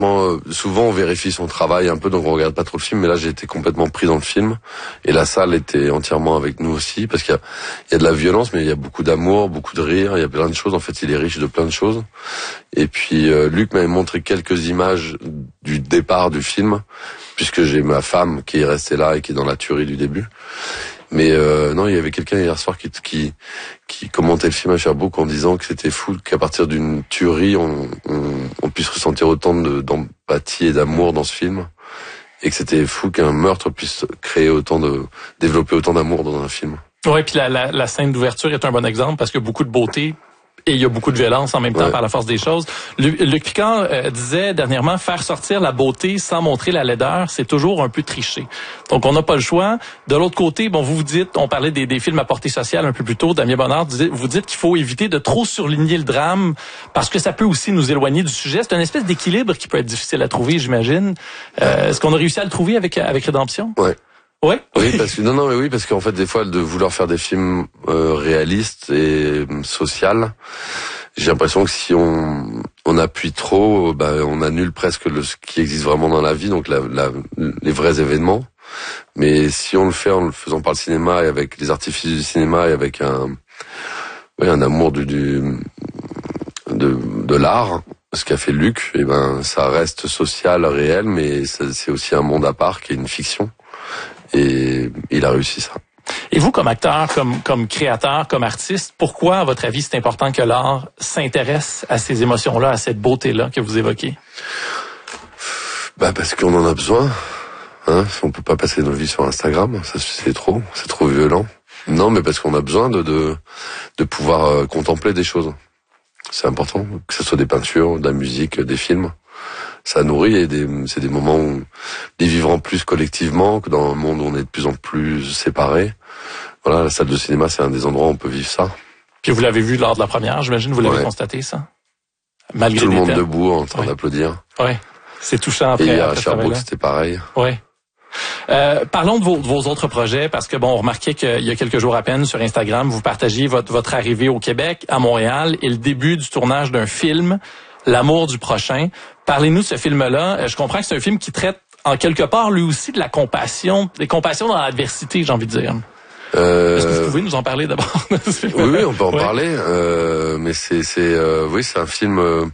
Souvent on vérifie son travail un peu, donc on regarde pas trop le film, mais là j'ai été complètement pris dans le film et la salle était entièrement avec nous aussi parce qu'il y a de la violence, mais il y a beaucoup d'amour, beaucoup de rire, il y a plein de choses. En fait, il est riche de plein de choses. Et puis Luc m'avait montré quelques images du départ du film, puisque j'ai ma femme qui est restée là et qui est dans la tuerie du début. Mais non, il y avait quelqu'un hier soir qui commentait le film à Sherbrooke en disant que c'était fou qu'à partir d'une tuerie, on puisse ressentir autant d'empathie et d'amour dans ce film, et que c'était fou qu'un meurtre puisse développer autant d'amour dans un film. Oui, puis la scène d'ouverture est un bon exemple parce qu'il y a beaucoup de beauté. Et il y a beaucoup de violence en même temps par la force des choses. Luc Picard disait dernièrement, faire sortir la beauté sans montrer la laideur, c'est toujours un peu tricher. Donc on n'a pas le choix. De l'autre côté, bon, vous dites, on parlait des films à portée sociale un peu plus tôt, Damien Bonnard, vous dites qu'il faut éviter de trop surligner le drame parce que ça peut aussi nous éloigner du sujet. C'est une espèce d'équilibre qui peut être difficile à trouver, j'imagine. Est-ce qu'on a réussi à le trouver avec Rédemption? Ouais. Ouais. Oui, parce qu'en fait, des fois, de vouloir faire des films réalistes et sociaux, j'ai l'impression que si on appuie trop, on annule presque ce qui existe vraiment dans la vie, donc les vrais événements. Mais si on le fait en le faisant par le cinéma et avec les artifices du cinéma et avec un amour de l'art, ce qu'a fait Luc, ça reste social, réel, mais c'est aussi un monde à part qui est une fiction. Et il a réussi ça. Et vous, comme acteur, comme créateur, comme artiste, pourquoi, à votre avis, c'est important que l'art s'intéresse à ces émotions-là, à cette beauté-là que vous évoquez? Parce qu'on en a besoin. On peut pas passer nos vies sur Instagram, ça c'est trop violent. Non, mais parce qu'on a besoin de pouvoir contempler des choses. C'est important, que ce soit des peintures, de la musique, des films. Ça nourrit et c'est des moments où les vivre en plus collectivement, que dans un monde où on est de plus en plus séparés. Voilà, la salle de cinéma, c'est un des endroits où on peut vivre ça. Puis vous l'avez vu lors de la première, j'imagine, vous l'avez constaté, ça? Malgré tout le monde debout en train d'applaudir. Oui, c'est touchant après. Et à Sherbrooke, c'était pareil. Oui. Parlons de vos autres projets, parce que on remarquait qu'il y a quelques jours à peine sur Instagram, vous partagiez votre arrivée au Québec, à Montréal, et le début du tournage d'un film, L'amour du prochain. Parlez-nous de ce film-là. Je comprends que c'est un film qui traite en quelque part lui aussi de la compassion, des compassions dans l'adversité, j'ai envie de dire. Est-ce que vous pouvez nous en parler d'abord de ce film-là? Oui, on peut en parler, mais c'est un film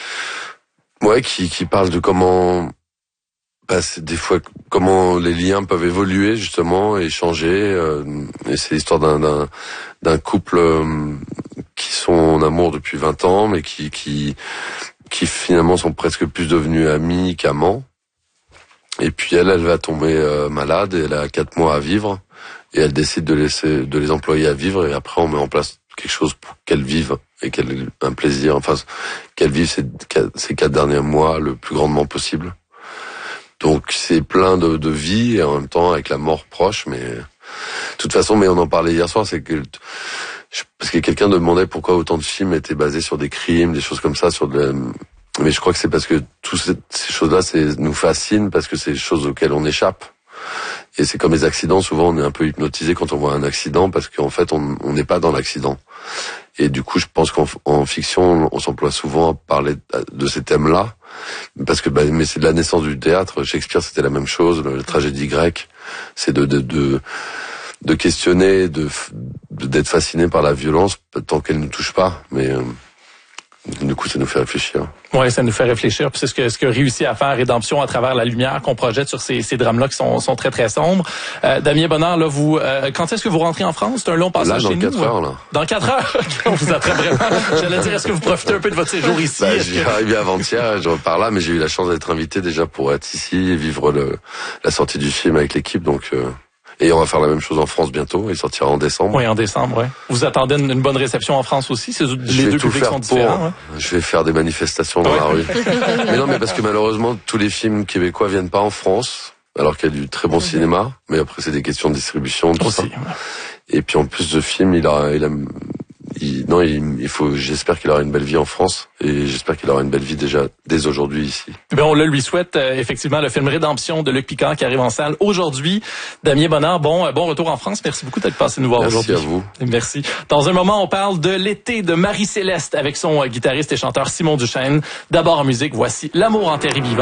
qui parle de comment des fois comment les liens peuvent évoluer justement et changer, et c'est l'histoire d'un couple qui sont en amour depuis 20 ans mais qui finalement sont presque plus devenus amis qu'amants. Et puis elle va tomber malade et elle a 4 mois à vivre et elle décide de les employer à vivre, et après on met en place quelque chose pour qu'elle vive et qu'elle ait un plaisir, qu'elle vive ces 4 derniers mois le plus grandement possible. Donc c'est plein de vie et en même temps avec la mort proche, mais de toute façon, mais on en parlait hier soir, c'est que parce que quelqu'un demandait pourquoi autant de films étaient basés sur des crimes, des choses comme ça, mais je crois que c'est parce que toutes ces choses-là nous fascinent, parce que c'est des choses auxquelles on échappe. Et c'est comme les accidents, souvent on est un peu hypnotisé quand on voit un accident, parce qu'en fait on n'est pas dans l'accident. Et du coup je pense qu'en fiction on s'emploie souvent à parler de ces thèmes-là, parce que mais c'est de la naissance du théâtre. Shakespeare c'était la même chose, la tragédie grecque, c'est de questionner, d'être fasciné par la violence tant qu'elle ne touche pas, mais du coup ça nous fait réfléchir. Oui, ça nous fait réfléchir. Puis c'est ce que réussit à faire Rédemption à travers la lumière qu'on projette sur ces drames-là qui sont très très sombres. Damien Bonnard, là, vous quand est-ce que vous rentrez en France? C'est un long passage chez nous. Dans 4 heures, là. Dans 4 heures? On vous attrape vraiment. J'allais dire, est-ce que vous profitez un peu de votre séjour ici? Je suis arrivé avant-hier, je repars là, mais j'ai eu la chance d'être invité déjà pour être ici et vivre la sortie du film avec l'équipe, donc et on va faire la même chose en France bientôt. Il sortira en décembre. Oui, en décembre, oui. Vous attendez une bonne réception en France aussi? Les deux publics sont différents. Ouais. Je vais faire des manifestations dans la rue. Mais non, mais parce que malheureusement, tous les films québécois viennent pas en France, alors qu'il y a du très bon cinéma. Mais après, c'est des questions de distribution, tout ça. Et puis en plus de film, il j'espère qu'il aura une belle vie en France et j'espère qu'il aura une belle vie déjà dès aujourd'hui ici. Ben on le lui souhaite effectivement. Le film Rédemption de Luc Picard qui arrive en salle aujourd'hui. Damien Bonnard, bon retour en France. Merci beaucoup d'être passé nous voir aujourd'hui. Merci à vous. Merci. Dans un moment, on parle de l'été de Marie-Céleste avec son guitariste et chanteur Simon Duchesne. D'abord en musique, voici L'amour enterré vivant.